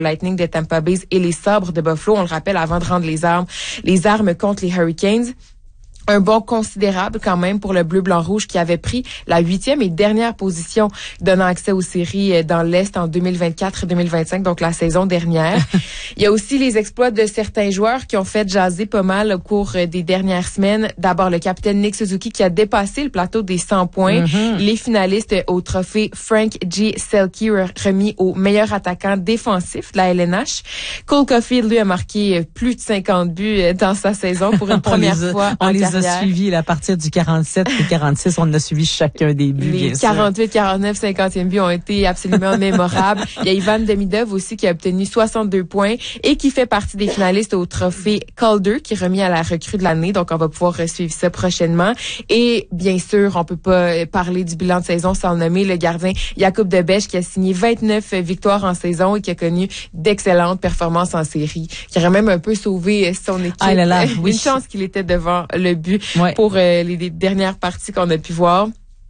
Lightning de Tampa Bay et les Sabres de Buffalo, on le rappelle, avant de rendre les armes contre les Hurricanes. Un bond considérable quand même pour le bleu-blanc-rouge qui avait pris la 8e et dernière position donnant accès aux séries dans l'Est en 2024-2025, donc la saison dernière. Il y a aussi les exploits de certains joueurs qui ont fait jaser pas mal au cours des dernières semaines. D'abord, le capitaine Nick Suzuki qui a dépassé le plateau des 100 points. Les finalistes au trophée Frank G. Selke remis au meilleur attaquant défensif de la LNH. Cole Caulfield, lui, a marqué plus de 50 buts dans sa saison pour une première fois en carrière. On les a suivis à partir du 47 et 46. On a suivi chacun des buts. Les 48, 49, 50e buts ont été absolument mémorables. Il y a Ivan Demidov aussi qui a obtenu 62 points et qui fait partie des finalistes au trophée Calder qui est remis à la recrue de l'année. Donc, on va pouvoir suivre ça prochainement. Et bien sûr, on peut pas parler du bilan de saison sans nommer le gardien Jakub de Besch qui a signé 29 victoires en saison et qui a connu d'excellentes performances en série. Qui aurait même un peu sauvé son équipe. Ah là là, oui. Une chance qu'il était devant le but ouais. pour les dernières parties qu'on a pu voir.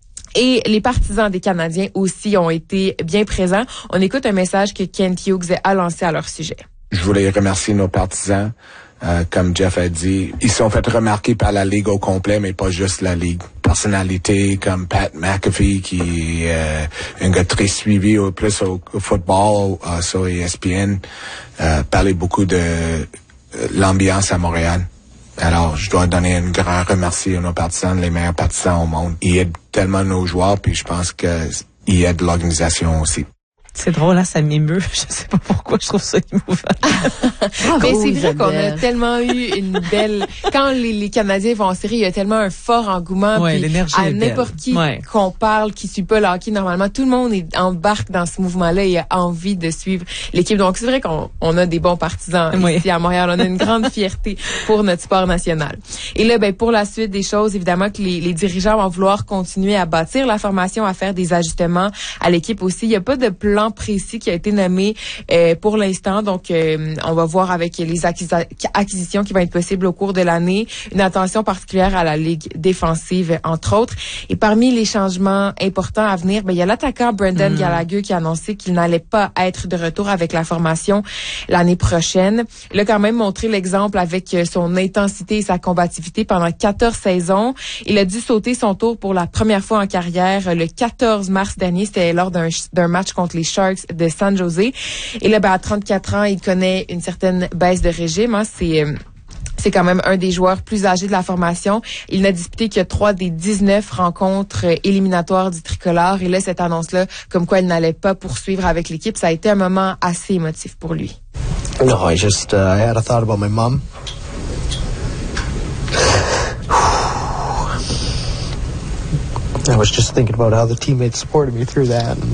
Et les partisans des Canadiens aussi ont été bien présents. On écoute un message que Kent Hughes a lancé à leur sujet. Je voulais remercier nos partisans. Comme Jeff a dit, ils sont fait remarquer par la Ligue au complet, mais pas juste la Ligue. Personnalités comme Pat McAfee, qui est un gars très suivi au football sur ESPN, parlait beaucoup de l'ambiance à Montréal. Alors, je dois donner un grand remerciement à nos partisans, les meilleurs partisans au monde. Ils aident tellement nos joueurs, puis je pense qu'ils aident l'organisation aussi. C'est drôle, hein, ça m'émeut. Je sais pas pourquoi je trouve ça émouvant. Mais c'est vrai qu'on a tellement eu une belle... Quand les Canadiens vont en série, il y a tellement un fort engouement. Ouais, puis l'énergie à est n'importe qui qu'on parle, qui suit pas le hockey, normalement, tout le monde embarque dans ce mouvement-là et a envie de suivre l'équipe. Donc, c'est vrai qu'on a des bons partisans ici à Montréal. On a une grande fierté pour notre sport national. Et là, pour la suite des choses, évidemment que les dirigeants vont vouloir continuer à bâtir la formation, à faire des ajustements à l'équipe aussi. Il n'y a pas de plan précis qui a été nommé pour l'instant. Donc, on va voir avec les acquisitions qui vont être possibles au cours de l'année. Une attention particulière à la Ligue défensive, entre autres. Et parmi les changements importants à venir, il y a l'attaquant Brendan Gallagher qui a annoncé qu'il n'allait pas être de retour avec la formation l'année prochaine. Il a quand même montré l'exemple avec son intensité et sa combativité pendant 14 saisons. Il a dû sauter son tour pour la première fois en carrière le 14 mars dernier. C'était lors d'un match contre les Sharks de San Jose. Et là, à 34 ans, il connaît une certaine baisse de régime. Hein. C'est quand même un des joueurs plus âgés de la formation. Il n'a disputé que 3 des 19 rencontres éliminatoires du tricolore. Et là, cette annonce-là, comme quoi il n'allait pas poursuivre avec l'équipe, ça a été un moment assez émotif pour lui. No, I had a thought about my mom. I was just thinking about how the teammates supported me through that. And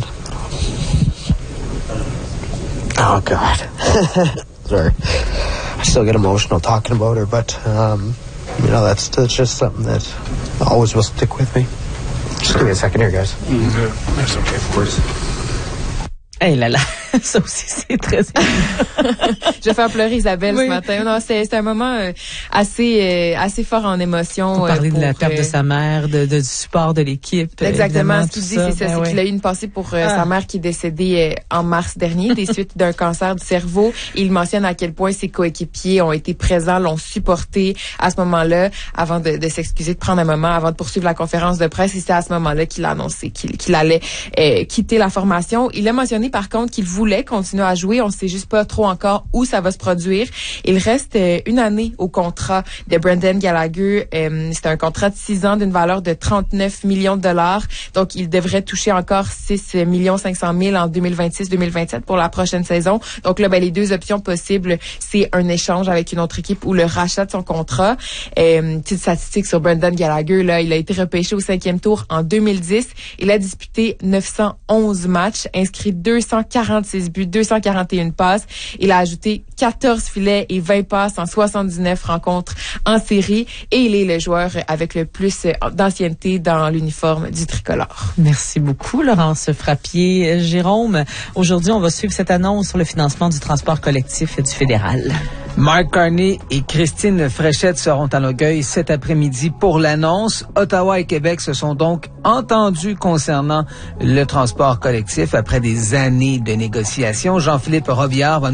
oh, God. Sorry. I still get emotional talking about her, but, that's just something that always will stick with me. Just give me a second here, guys. Mm-hmm. That's okay, of course. Hey là là, ça aussi c'est très Je vais faire pleurer Isabelle ce matin. Non, c'est un moment assez fort en émotion. Pour parler de la perte de sa mère, du support de l'équipe. Exactement. Ce qu'il dit, c'est ça, c'est qu'il a eu une pensée pour sa mère qui est décédée en mars dernier des suites d'un cancer du cerveau. Il mentionne à quel point ses coéquipiers ont été présents, l'ont supporté à ce moment-là, avant de s'excuser, de prendre un moment avant de poursuivre la conférence de presse. Et c'est à ce moment-là qu'il a annoncé qu'il allait quitter la formation. Il a mentionné par contre qu'il voulait continuer à jouer. On ne sait juste pas trop encore où ça va se produire. Il reste une année au contrat de Brendan Gallagher. C'est un contrat de 6 ans d'une valeur de 39 millions de dollars. Donc, il devrait toucher encore 6 500 000 en 2026-2027 pour la prochaine saison. Donc là, les deux options possibles, c'est un échange avec une autre équipe ou le rachat de son contrat. Petite statistique sur Brendan Gallagher, là, il a été repêché au 5e tour en 2010. Il a disputé 911 matchs, inscrit 246 buts, 241 passes. Il a ajouté 14 filets et 20 passes en 79 rencontres en série. Et il est le joueur avec le plus d'ancienneté dans l'uniforme du tricolore. Merci beaucoup, Laurence Frappier. Jérôme, aujourd'hui, on va suivre cette annonce sur le financement du transport collectif du fédéral. Mark Carney et Christine Fréchette seront à Longueuil cet après-midi pour l'annonce. Ottawa et Québec se sont donc entendus concernant le transport collectif après des années de négociations. Jean-Philippe Robillard va